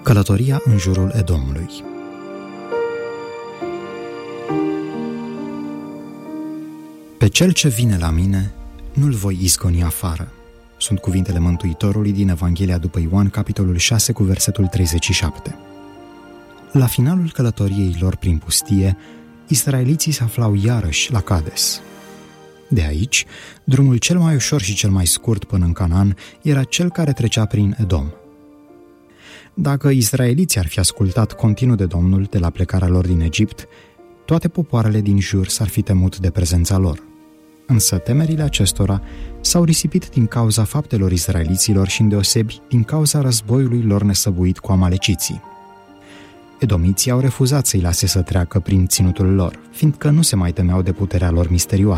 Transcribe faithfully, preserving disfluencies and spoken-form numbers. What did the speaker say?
Călătoria în jurul Edomului. Pe cel ce vine la mine, nu-l voi izgoni afară. Sunt cuvintele Mântuitorului din Evanghelia după Ioan, capitolul șase, cu versetul treizeci și șapte. La finalul călătoriei lor prin pustie, israeliții se aflau iarăși la Cades. De aici, drumul cel mai ușor și cel mai scurt până în Canaan era cel care trecea prin Edom. Dacă israeliții ar fi ascultat continuu de Domnul de la plecarea lor din Egipt, toate popoarele din jur s-ar fi temut de prezența lor. Însă temerile acestora s-au risipit din cauza faptelor israeliților și îndeosebi din cauza războiului lor nesăbuit cu amaleciții. Edomiții au refuzat să-i lase să treacă prin ținutul lor, fiindcă nu se mai temeau de puterea lor misterioasă.